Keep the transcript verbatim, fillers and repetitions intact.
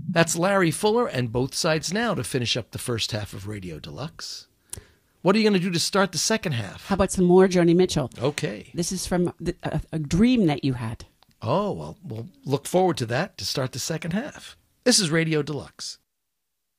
That's Larry Fuller and Both Sides Now to finish up the first half of Radio Deluxe. What are you going to do to start the second half? How about some more Joni Mitchell? Okay. This is from the, a, a dream that you had. Oh, well, we'll look forward to that to start the second half. This is Radio Deluxe.